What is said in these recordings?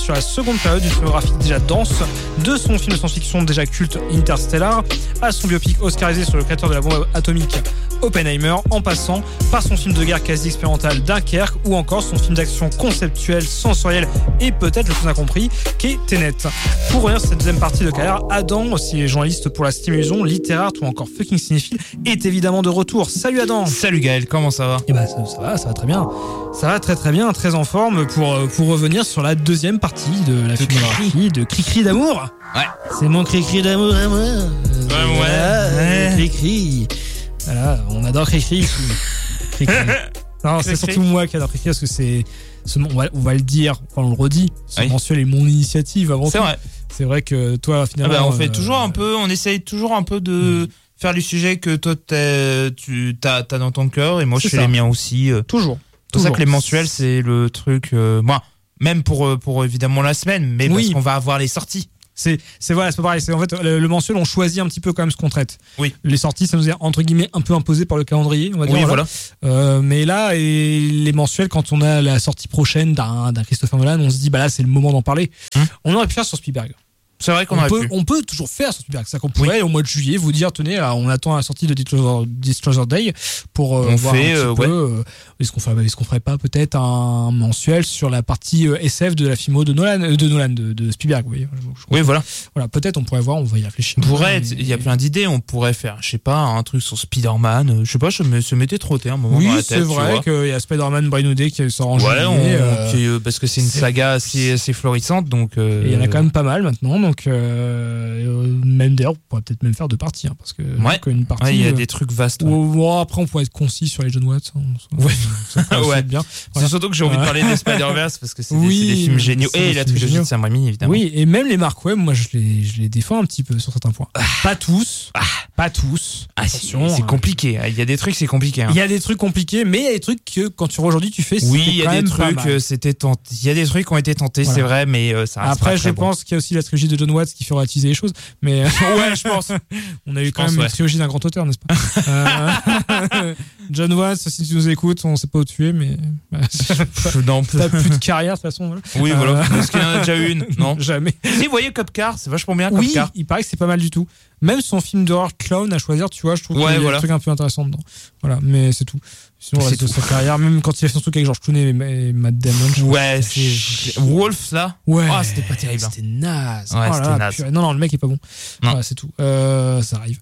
sur la seconde période d'une filmographie déjà dense, de son film de science-fiction déjà culte Interstellar, à son biopic oscarisé sur le créateur de la bombe atomique Oppenheimer, en passant par son film de guerre quasi expérimental Dunkerque, ou encore son film d'action conceptuel, sensoriel et peut-être le plus incompris qu'est Tenet. Pour revenir sur cette deuxième partie de carrière, Adam, aussi journaliste pour la Stimulation, Littéraire ou encore fucking cinéphile, est évidemment de retour. Salut Adam. Salut Gaël, comment ça va? Eh ben ça va très bien. Ça va très très bien, très en forme pour revenir sur la deuxième partie de la filmographie de Cri-Cri d'amour. Ouais. C'est mon Cri-Cri d'amour à moi. Ouais. Cri-Cri. Voilà, on adore Cri-Cri ici. Cri-Cri. Non, c'est surtout moi qui adore Cri-Cri parce que c'est on va le dire, enfin on le redit, ce mensuel est mon initiative avant tout. C'est vrai. C'est vrai que toi finalement on fait toujours un peu, on essaye toujours un peu de faire les sujets que toi t'as dans ton cœur et moi je fais les miens aussi. Toujours. C'est pour ça que les mensuels c'est le truc moi même pour évidemment la semaine mais parce qu'on va avoir les sorties. C'est pas pareil. C'est en fait le mensuel, on choisit un petit peu quand même ce qu'on traite. Oui. Les sorties, ça nous est entre guillemets un peu imposé par le calendrier, on va dire. Oui, voilà. Mais là, les mensuels, quand on a la sortie prochaine d'un Christopher Nolan, on se dit bah là c'est le moment d'en parler. On aurait pu faire sur Spielberg. C'est vrai on peut toujours faire sur Spielberg. C'est-à-dire qu'on pourrait au mois de juillet vous dire tenez, on attend la sortie de Disclosure Day pour voir un petit peu. Est-ce qu'on ferait pas peut-être un mensuel sur la partie SF de la filmo de Spielberg, vous voyez. Oui, voilà. Voilà, peut-être on pourrait voir, on va y réfléchir. Il y a plein d'idées, on pourrait faire, je sais pas, un truc sur Spider-Man, je sais pas, je me m'étais trotté un moment dans la tête. Oui, c'est vrai qu'il y a Spider-Man Brand New Day qui sort en juillet. Parce que c'est une saga assez florissante, donc. Et il y en a quand même pas mal maintenant, donc même d'ailleurs, on pourrait peut-être même faire deux parties, parce que une partie. Il y a des trucs vastes. Après, on pourrait être concis sur les John Watts. Ouais. Bien. C'est surtout que j'ai envie de parler des Spider-Verse parce que c'est des films géniaux et la trilogie de Sam Raimi évidemment. Oui, et même les Mark Webb, moi je les défends un petit peu sur certains points. Pas tous. Attention, c'est compliqué. Il y a des trucs, c'est compliqué. Il y a des trucs compliqués, mais il y a des trucs que quand tu vois aujourd'hui, tu fais. Oui, il y a des trucs, il y a des trucs qui ont été tentés, c'est vrai, mais ça reste Après, pas très je pense qu'il y a aussi la trilogie de John Watts qui fait relativiser les choses. Mais ouais, je pense. On a eu quand même une trilogie d'un grand auteur, n'est-ce pas? John Watts, si tu nous écoutes, on sait pas où tu es, mais t'as plus de carrière de toute façon. Voilà. Oui, voilà. Est-ce qu'il y en a déjà une? Non, jamais. Si, vous voyez Cop Car, c'est vachement bien. Cop Car. Il paraît que c'est pas mal du tout. Même son film d'horreur Clown à choisir, tu vois, je trouve qu'il y a des trucs un peu intéressants dedans. Voilà, mais c'est tout. Sinon, c'est sa carrière, même quand il a fait son truc avec George Clooney et Matt Damon. Ouais, c'est Wolf là. Ouais. Ah, c'était pas terrible. C'était naze. Ouais, c'était naze. Non, le mec est pas bon. Non. Voilà, c'est tout. Ça arrive.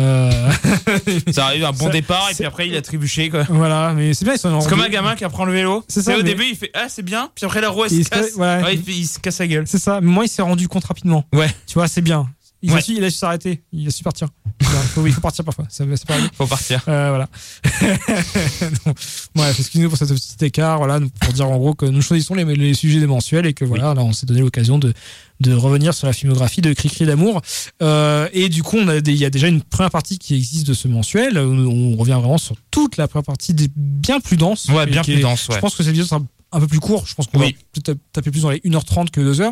Ça arrive, un bon départ, et puis après il a trébuché, quoi. Voilà, mais c'est bien, ils sont c'est comme un gamin qui apprend le vélo. C'est ça. Au début, il fait c'est bien, puis après la roue elle se casse. Il se casse la gueule. C'est ça. Mais moi, il s'est rendu compte rapidement. Ouais. Tu vois, c'est bien. Il a su s'arrêter, il a su partir. Il faut partir parfois, c'est pas grave. Faut partir. Voilà. Bref, excusez-nous pour cet petit écart, voilà, pour dire en gros que nous choisissons les sujets des mensuels et que voilà, là on s'est donné l'occasion de revenir sur la filmographie de Cri-Cri d'amour. Et du coup, il y a déjà une première partie qui existe de ce mensuel. On revient vraiment sur toute la première partie bien plus dense. Ouais, bien plus dense, ouais. Je pense que cette vidéo sera un peu plus court. Je pense qu'on va peut-être taper plus dans les 1h30 que 2h.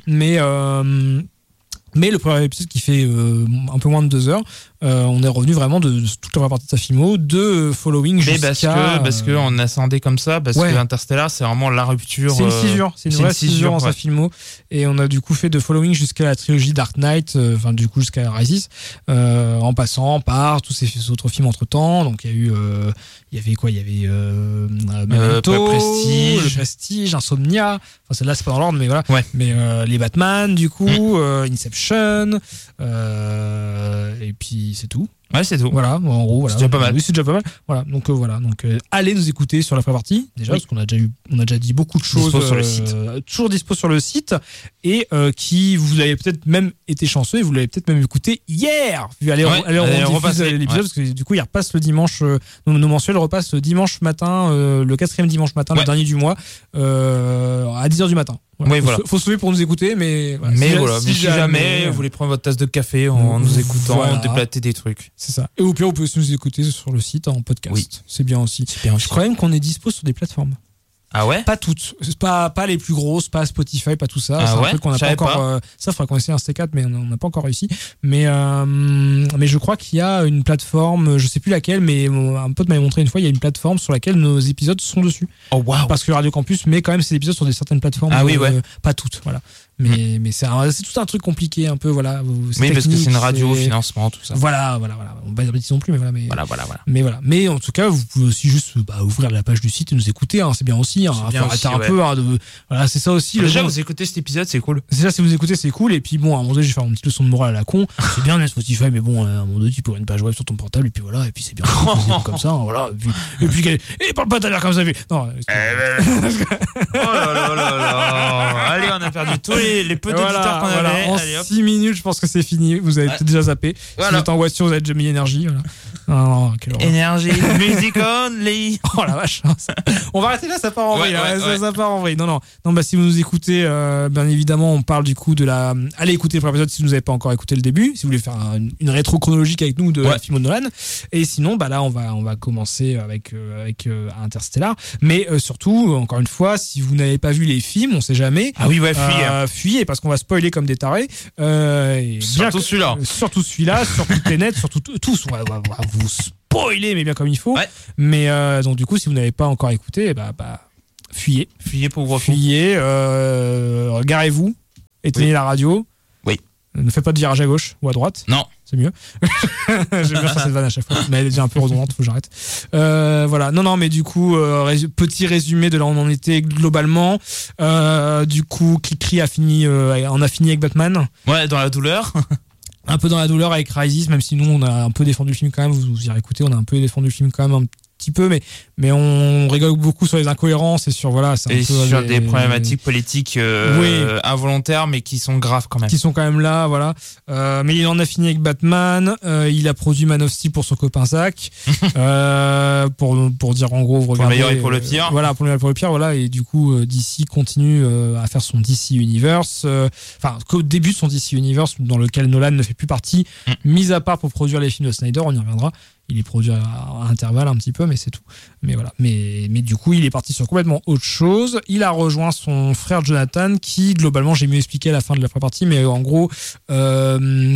Mais le premier épisode qui fait un peu moins de 2 heures, on est revenu vraiment de toute la première partie de sa filmo, de Following jusqu'à... parce que on a scindé comme ça, parce que Interstellar, c'est vraiment la rupture. C'est une césure, c'est une vraie césure dans sa filmo. Et on a du coup fait de Following jusqu'à la trilogie Dark Knight, du coup jusqu'à Rises, en passant par tous ces autres films entre-temps. Donc il y avait Memento, Le Prestige, Insomnia, enfin celle-là c'est pas dans l'ordre, mais voilà. Ouais. Mais les Batman, du coup, Inception, et puis c'est tout. Ouais, c'est tout. Voilà, en gros, voilà. C'est déjà pas mal. Oui, c'est déjà pas mal. Voilà, donc allez nous écouter sur la première partie déjà, parce qu'on a déjà dit beaucoup de choses. Dispo sur le site. Toujours dispo sur le site, et qui vous avez peut-être même été chanceux et vous l'avez peut-être même écouté hier. Allez, on repasse l'épisode parce que du coup il repasse le dimanche. Nos mensuels repassent le dimanche matin, le 4e dimanche matin, le dernier du mois, à 10h du matin. Voilà. Oui, voilà. Faut se lever pour nous écouter, mais si jamais vous voulez prendre votre tasse de café en nous écoutant, déblater des trucs. C'est ça. Et au pire, vous pouvez aussi nous écouter sur le site en podcast. Oui. C'est bien aussi. Je crois même qu'on est dispo sur des plateformes. Ah ouais? Pas toutes, pas les plus grosses, pas Spotify, pas tout ça. Ah c'est un ouais, truc qu'on n'a pas encore. Ça, faudra qu'on essaie un C4, mais on n'a pas encore réussi. Mais je crois qu'il y a une plateforme, je sais plus laquelle, mais un pote m'avait montré une fois, il y a une plateforme sur laquelle nos épisodes sont dessus. Oh waouh! Parce que Radio Campus met quand même ses épisodes sur certaines plateformes. Ah oui, ouais. Pas toutes, voilà. Mais c'est tout un truc compliqué un peu, voilà. Oui, parce que c'est une radio, financement, tout ça. Voilà. On va pas dire non plus, mais voilà. Voilà. Mais voilà. Mais en tout cas, vous pouvez aussi juste ouvrir la page du site et nous écouter, hein, c'est bien aussi. Hein, c'est bien aussi, un peu, hein, voilà, c'est ça aussi. Déjà, vous écoutez cet épisode, c'est cool. C'est ça, si vous écoutez, c'est cool. Et puis bon, à un moment donné, je vais faire une petite leçon de morale à la con. C'est bien, Spotify, mais bon, à un moment donné, tu peux une page web sur ton portable, et puis voilà, et puis c'est bien. Comme ça, hein, voilà. Et puis parle pas d'ailleurs comme ça. Non. Oh là. Allez, on a perdu tous les peu d'auditeurs qu'on avait. En allez, 6 minutes, je pense que c'est fini. Vous avez peut-être déjà zappé. Voilà. Si vous êtes en voiture, vous avez déjà mis énergie. Voilà. Non, quelle horreur. Énergie, music only. Oh la vache. On va arrêter là, ça part en vrille. Ça part en vrille. Non, si vous nous écoutez, bien évidemment, on parle du coup de la. Allez écouter le premier épisode si vous n'avez pas encore écouté le début, si vous voulez faire une rétro chronologique avec nous de la film de Nolan. Et sinon, là, on va commencer avec Interstellar. Mais surtout, encore une fois, si vous n'avez pas vu les films, on sait jamais. Ah oui, fuyez parce qu'on va spoiler comme des tarés. Surtout celui-là. Surtout Tenet, surtout tous. On va vous spoiler, mais bien comme il faut. Ouais. Mais donc du coup, si vous n'avez pas encore écouté, fuyez. Fuyez pauvre fou. Fuyez. Garez-vous. Éteignez la radio. Oui. Ne faites pas de virage à gauche ou à droite. Non. C'est mieux. J'aime bien faire cette vanne à chaque fois, mais elle est déjà un peu redondante, faut que j'arrête. Voilà. Non, mais du coup, petit résumé de là où on en était globalement. Du coup, Cricri on a fini avec Batman. Ouais, dans la douleur. Un peu dans la douleur avec Rises, même si nous on a un peu défendu le film quand même, vous irez écouter, on a un peu défendu le film quand même un petit peu, mais on rigole beaucoup sur les incohérences et sur sur des problématiques politiques involontaires, mais qui sont graves quand même. Qui sont quand même là, voilà. Mais il en a fini avec Batman. Il a produit Man of Steel pour son copain Zach. Pour dire en gros, regardez, pour le meilleur et pour le pire. Voilà, pour le meilleur et pour le pire, voilà. Et du coup, DC continue à faire son DC Universe. Qu'au début de son DC Universe, dans lequel Nolan ne fait plus partie, mis à part pour produire les films de Snyder, on y reviendra. Il est produit à intervalles un petit peu, mais c'est tout. Mais voilà. Mais du coup, il est parti sur complètement autre chose. Il a rejoint son frère Jonathan, qui, globalement, j'ai mieux expliqué à la fin de la première partie, mais en gros, il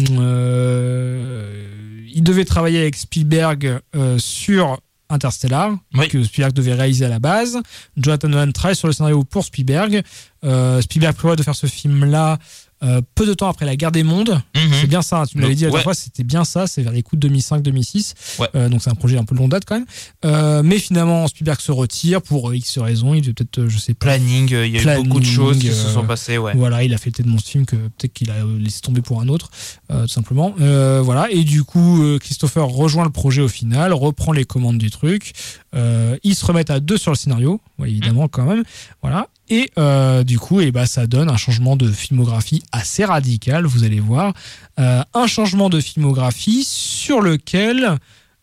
devait travailler avec Spielberg sur Interstellar, que Spielberg devait réaliser à la base. Jonathan Nolan travaille sur le scénario pour Spielberg. Spielberg prévoit de faire ce film-là peu de temps après la guerre des mondes. C'est bien ça, tu me l'avais dit la dernière fois, c'était bien ça, c'est vers les coups de 2005-2006. Donc c'est un projet un peu de longue date quand même. Mais finalement, Spielberg se retire pour X raisons. Il devait peut-être, je sais pas. Planning, il y a eu beaucoup de choses qui se sont passées. Voilà, il a fait le tête de mon film que peut-être qu'il a laissé tomber pour un autre, tout simplement. Voilà, et du coup, Christopher rejoint le projet au final, reprend les commandes du truc. Ils se remettent à deux sur le scénario, évidemment quand même. Voilà. Et du coup, ça donne un changement de filmographie assez radical, vous allez voir. Un changement de filmographie sur lequel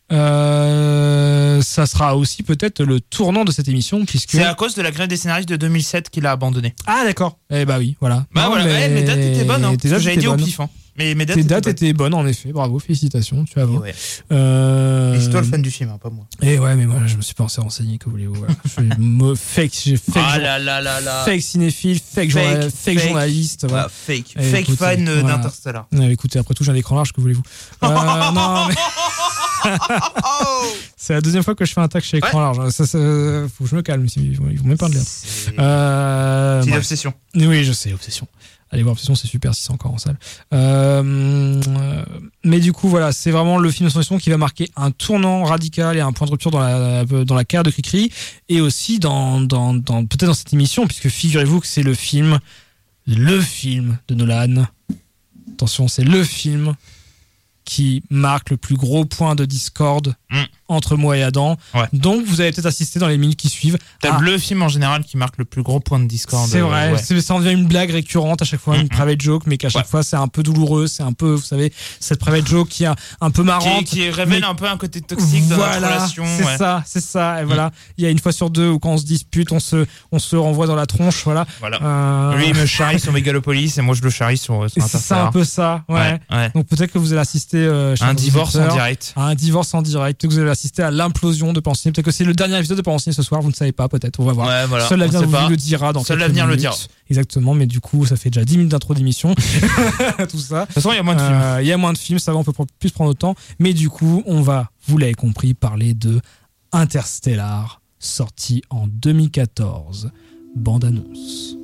ça sera aussi peut-être le tournant de cette émission, puisque c'est à cause de la grève des scénaristes de 2007 qu'il a abandonné. Ah d'accord. Oui, voilà. Mes dates étaient bonnes. Hein, j'avais dit au pif. Mais mes dates étaient bonnes en effet. Bravo, félicitations. Tu as vu. Et c'est toi le fan du film, pas moi. Et ouais, mais voilà, je me suis pas assez renseigné, que voulez-vous. Voilà. Fake cinéphile, fake journaliste. Voilà. Fake fan d'Interstellar. Écoutez, après tout, j'ai un écran large, que voulez-vous. Non, mais... C'est la deuxième fois que je fais un tag chez écran large. Faut que je me calme, ils vont même pas le dire. C'est une obsession. Oui, je sais, obsession. Allez voir Obsession, c'est super si c'est encore en salle. Mais du coup, voilà, c'est vraiment le film de science-fiction qui va marquer un tournant radical et un point de rupture dans la carrière de Cricri, et aussi peut-être dans cette émission, puisque figurez-vous que c'est le film de Nolan. Attention, c'est le film qui marque le plus gros point de discorde entre moi et Adam. Donc vous allez peut-être assister dans les minutes qui suivent. Le film en général qui marque le plus gros point de discorde. C'est vrai, ça en devient une blague récurrente à chaque fois, une private joke, mais qu'à chaque fois c'est un peu douloureux, c'est un peu, vous savez, cette private joke qui est un peu marrante. Qui révèle un peu un côté toxique de notre relation. C'est ça. Et voilà, il y a une fois sur deux où quand on se dispute, on se renvoie dans la tronche, voilà. Lui il me charrie sur Megalopolis et moi je le charrie sur Interstellar. C'est un peu ça, ouais. Donc peut-être que vous allez assister un divorce en direct. Un divorce en direct, que vous allez assister à l'implosion de Pan Ciné. Peut-être que c'est le dernier épisode de Pan Ciné ce soir, vous ne savez pas, peut-être, on va voir. Ouais, voilà. Seul l'avenir vous le dira dans Seul quelques l'avenir minutes. le dira. Exactement, mais du coup, ça fait déjà 10 minutes d'intro d'émission. Tout ça. De toute façon, il y a moins de films. Il y a moins de films, ça va, on peut plus prendre le temps. Mais du coup, on va, vous l'avez compris, parler de Interstellar, sorti en 2014. Bande-annonce.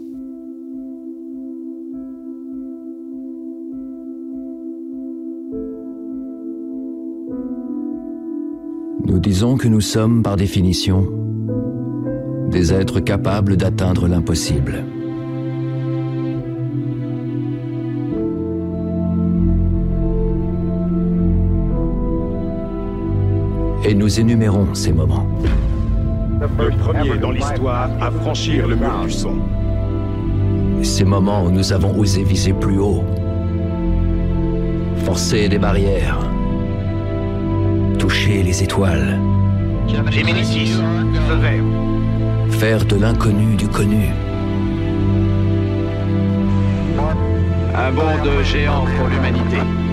Nous disons que nous sommes, par définition, des êtres capables d'atteindre l'impossible. Et nous énumérons ces moments. Le premier dans l'histoire à franchir le mur du son. Ces moments où nous avons osé viser plus haut, forcer des barrières, toucher les étoiles. Gemini 6, feu vert. Faire de l'inconnu du connu. Un bond de géant pour l'humanité.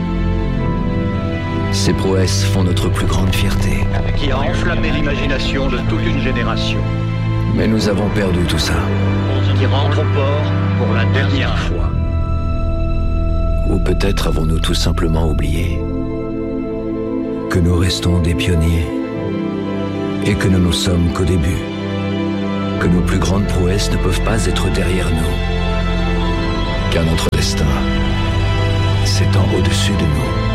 Ces prouesses font notre plus grande fierté. Qui a enflammé l'imagination de toute une génération. Mais nous avons perdu tout ça. Qui rentre au port pour la dernière fois. Ou peut-être avons-nous tout simplement oublié que nous restons des pionniers et que nous ne sommes qu'au début. Que nos plus grandes prouesses ne peuvent pas être derrière nous. Car notre destin s'étend au-dessus de nous.